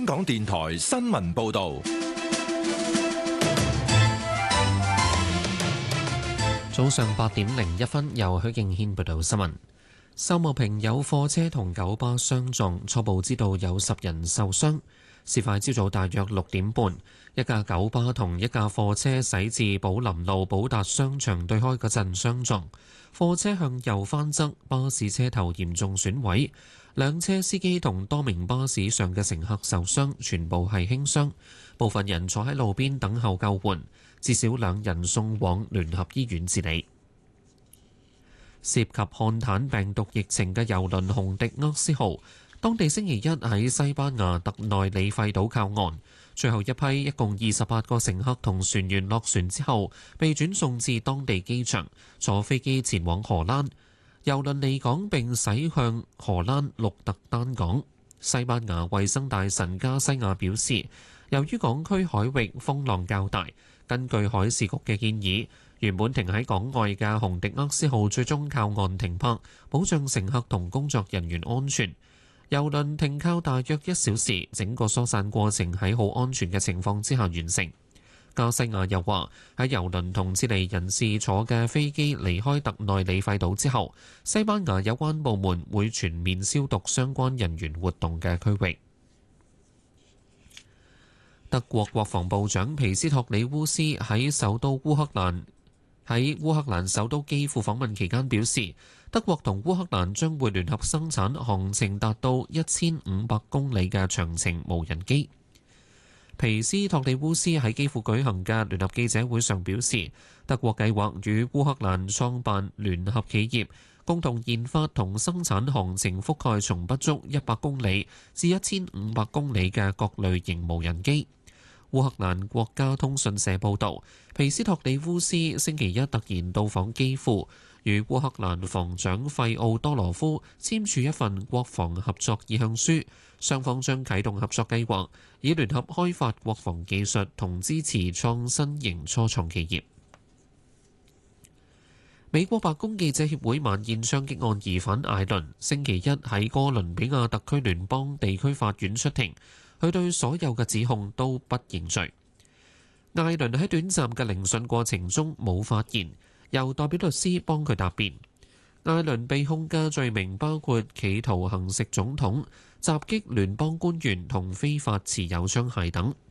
港電台新聞報道。 早上8:01，由許敬軒報道新聞。秀茂坪有貨車同九巴相撞，初步知道有10人受傷。事發朝早大約6點半，一架九巴同一架貨車駛至寶林路寶達商場對開嗰陣相撞，貨車向右翻側，巴士車頭嚴重損毀，兩車司機同多名巴士上嘅乘客受傷，全部係輕傷，部分人坐喺路邊等候救援，至少2人送往聯合醫院治理。涉及漢坦病毒疫情嘅郵輪紅迪厄斯號，當地星期一喺西班牙特內里費島靠岸，最後一批一共28個乘客同船員落船之後，被轉送至當地機場，坐飛機前往荷蘭。郵輪離港並駛向荷蘭鹿特丹港。西班牙衛生大臣加西亞表示，由於港區海域風浪較大，根據海事局嘅建議，原本停喺港外嘅紅迪厄斯號最終靠岸停泊，保障乘客同工作人員安全。郵輪停靠大約1小時，整個疏散過程喺好安全嘅情況之下完成。加西亞又話，喺郵輪同撤離人士坐嘅飛機離開特內里費島之後，西班牙有關部門會全面消毒相關人員活動嘅區域。德國國防部長皮斯托里烏斯喺烏克蘭首都基輔訪問期間表示，德國同烏克蘭將會聯合生產航程達到1500公里嘅長程無人機。皮斯托里烏斯喺基輔舉行嘅聯合記者會上表示，德國計劃與烏克蘭創辦聯合企業，共同研發同生產航程覆蓋從不足100公里至1500公里嘅各類型無人機。烏克蘭國家通訊社報導，皮斯托里烏斯星期一突然到訪基輔，與烏克蘭防長費奧多羅夫簽署一份國防合作意向書，雙方將啟動合作計劃，以聯合開發國防技術同支持創新型初創企業。美國白宮記者協會晚宴槍擊案疑犯艾倫星期一喺哥倫比亞特區聯邦地區法院出庭，佢對所有嘅指控都不認罪。艾倫喺短暫嘅聆訊過程中冇發言，由代表律師幫佢答辯。艾倫被控嘅罪名包括企圖行刺總統、襲擊聯邦官員同非法持有槍械等。